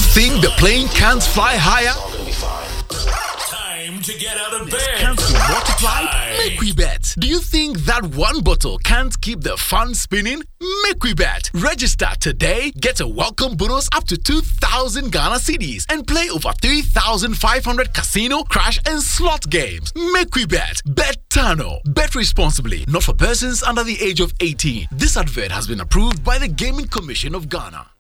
think the plane can't fly higher? Time to get out of bed. Can't be multiplied? Make we bet. Do you think that one bottle can't keep the fun spinning? Make we bet. Register today, get a welcome bonus up to 2,000 Ghana cedis, and play over 3,500 casino, crash, and slot games. Make we bet. Bet Tano. Bet responsibly. Not for persons under the age of 18. This advert has been approved by the Gaming Commission of Ghana.